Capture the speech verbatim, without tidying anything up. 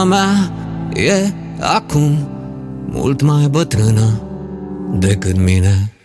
mea e acum mult mai bătrână decât mine.